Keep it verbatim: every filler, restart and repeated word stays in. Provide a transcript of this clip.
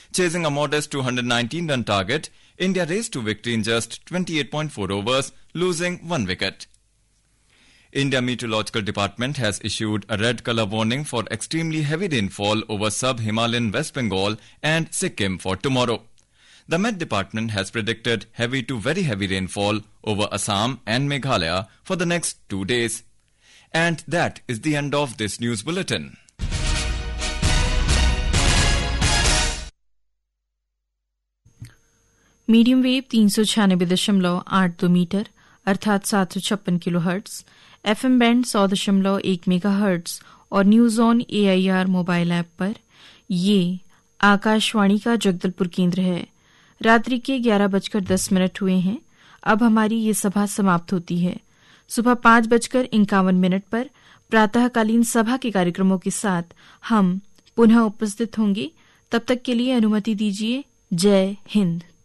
Chasing a modest two hundred nineteen run target, India raced to victory in just twenty-eight point four overs, losing one wicket. India Meteorological Department has issued a red colour warning for extremely heavy rainfall over sub-Himalayan West Bengal and Sikkim for tomorrow. The Met Department has predicted heavy to very heavy rainfall over Assam and Meghalaya for the next two days. And that is the end of this news bulletin. Medium wave तीन सौ छियानबे दशमलव आठ दो metre अर्थात सात सौ छप्पन किलो हर्ट्स, एफएम बैंड सौ दशमलव एक मेगा हर्ट्स और news on AIR mobile app पर ये आकाशवाणी का जगदलपुर केंद्र है। रात्रि के ग्यारह बजकर दस मिनट हुए हैं। अब हमारी ये सभा समाप्त होती है। सुबह पांच बजकर इक्यावन मिनट पर प्रातःकालीन सभा के कार्यक्रमों के साथ हम पुनः उपस्थित होंगे। तब तक के लिए अनुमति दीजिए। जय हिंद।